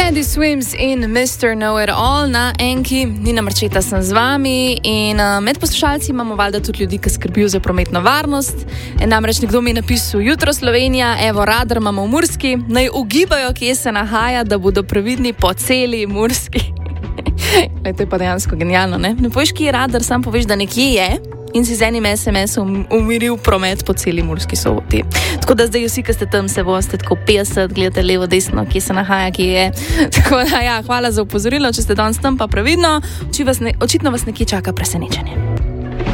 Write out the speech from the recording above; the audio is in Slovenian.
Teddy Swims in Mr. Know-It-All na Enki. Nina Marčeta sem z vami in med poslušalci imamo valjda tudi ljudi, ki skrbijo za prometno varnost. Namreč nekdo mi je napisal: jutro Slovenija, evo radar imamo v Murski, naj ugibajo, kje se nahaja, da bodo previdni po celi Murski. To je pa dejansko genialno, ne? Ne poveš, kje je radar, sam poveš, da nekje je in si z enim SMS-om umiril promet po celi Murski Soboti. Tako da zdaj vsi, ki ste tam, se boste tako 50, gledate levo, desno, kje se nahaja, kje je. Tako da ja, hvala za opozorilo, če ste danes tam, pa previdno. Očitno vas nekje čaka presenečenje.